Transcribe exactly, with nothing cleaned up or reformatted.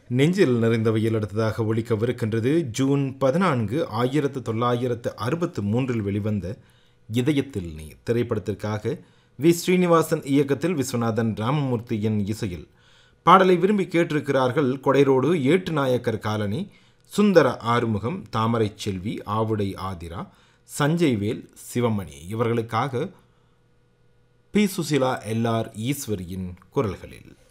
நெஞ்சில் நிறைந்தவையில் அடுத்ததாக ஒலிக்கவிருக்கின்றது ஜூன் பதினான்கு ஆயிரத்து தொள்ளாயிரத்து அறுபத்து மூன்றில் வெளிவந்த இதயத்தில் நீ திரைப்படத்திற்காக வி ஸ்ரீனிவாசன் இயக்கத்தில் விஸ்வநாதன் ராமமூர்த்தியின் இசையில் பாடலை விரும்பி கேட்டிருக்கிறார்கள் கொடைரோடு ஏட்டுநாயக்கர் காலனி சுந்தர ஆறுமுகம் தாமரை செல்வி ஆவுடை ஆதிரா சஞ்சய்வேல் சிவமணி. இவர்களுக்காக பி சுசிலா எல் ஆர் ஈஸ்வரியின் குரல்களில்